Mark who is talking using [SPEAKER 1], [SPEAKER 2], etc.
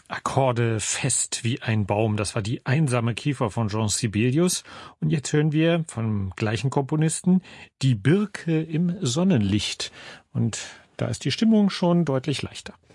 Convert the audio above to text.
[SPEAKER 1] Akkorde fest wie ein Baum. Das war die einsame Kiefer von Jean Sibelius. Und jetzt hören wir vom gleichen Komponisten die Birke im Sonnenlicht. Und da ist die Stimmung schon deutlich leichter.